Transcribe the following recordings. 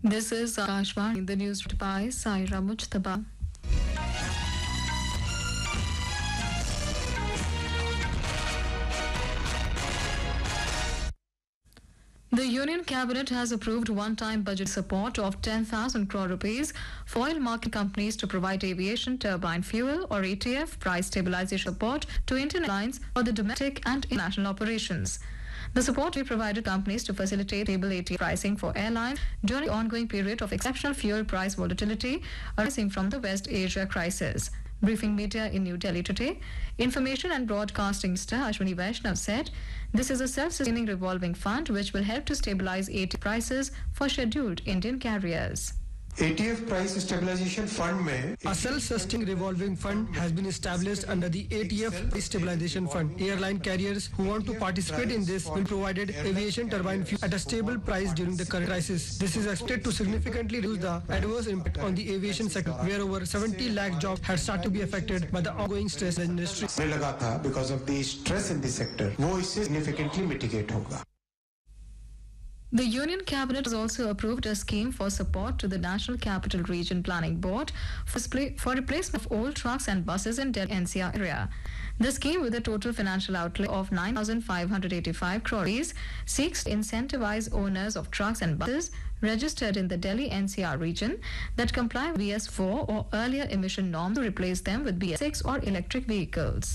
This is Akashvani, the news read by Saira Mujtaba. The Union Cabinet has approved one-time budget support of 10,000 crore rupees for oil market companies to provide aviation turbine fuel or ATF price stabilization support to Indian Airlines for the domestic and international operations. The support will be provided to companies to facilitate stable ATF pricing for airlines during the ongoing period of exceptional fuel price volatility arising from the West Asia crisis. Briefing media in New Delhi today, Information and Broadcasting Minister Ashwini Vaishnav said this is a self-sustaining revolving fund which will help to stabilize ATF prices for scheduled Indian carriers. ATF price stabilization fund में A self-sustaining revolving fund has been established under the ATF Price Stabilization Fund. Airline carriers who want to participate in this will be provided aviation turbine fuel at a stable price during the current crisis. This is expected to significantly reduce the adverse impact on the aviation sector, where over 70 lakh jobs had started to be affected by the ongoing stress in the industry. में लगा था because of the stress in the sector, वो इससे significantly mitigate होगा. The Union Cabinet has also approved a scheme for support to the National Capital Region Planning Board for replacement of old trucks and buses in Delhi NCR area. The scheme, with a total financial outlay of 9,585 crore rupees, seeks to incentivize owners of trucks and buses registered in the Delhi NCR region that comply with BS4 or earlier emission norms to replace them with BS6 or electric vehicles.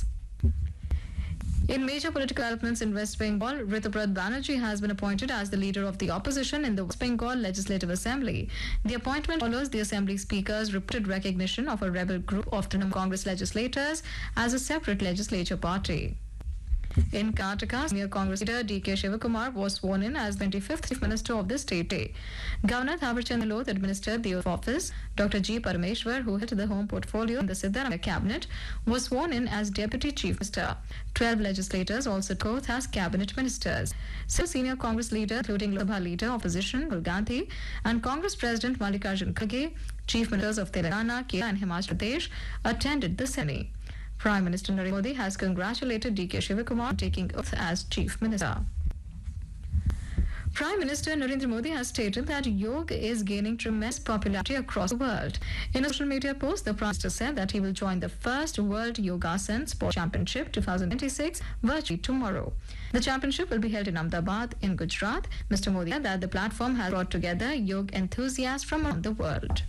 In major political developments in West Bengal, Rituparad Banerjee has been appointed as the leader of the opposition in the West Bengal Legislative Assembly. The appointment follows the Assembly Speaker's repeated recognition of a rebel group of Trinamool Congress legislators as a separate legislature party. In Karnataka, senior Congress leader D.K. Shivakumar was sworn in as 25th Chief Minister of the state. Governor Thaverchand Gehlot administered the oath of office. Dr. G. Parameshwar, who held the home portfolio in the Siddaramaiah cabinet, was sworn in as Deputy Chief Minister. 12 legislators also took oath as cabinet ministers. Several senior Congress leaders, including Lok Sabha leader opposition Rahul Gandhi and Congress President Mallikarjun Kharge, Chief Ministers of Telangana, Kerala and Himachal Pradesh, attended the ceremony. Prime Minister Narendra Modi has congratulated D.K. Shivakumar on taking oath as Chief Minister. Prime Minister Narendra Modi has stated that yoga is gaining tremendous popularity across the world. In a social media post, the Prime Minister said that he will join the first World Yogasan Sport Championship 2026 virtually tomorrow. The championship will be held in Ahmedabad in Gujarat. Mr. Modi said that the platform has brought together yoga enthusiasts from around the world.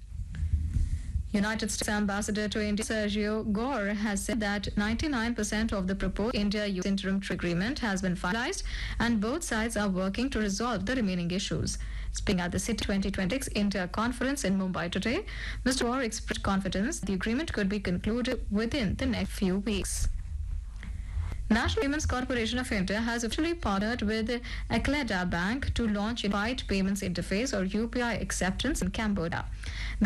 United States Ambassador to India Sergio Gore has said that 99% of the proposed India-US interim trade agreement has been finalized and both sides are working to resolve the remaining issues. Speaking at the City 2026 India conference in Mumbai today, Mr. Gore expressed confidence the agreement could be concluded within the next few weeks. National Payments Corporation of India has officially partnered with Akleda Bank to launch a Unified Payments Interface or UPI acceptance in Cambodia. The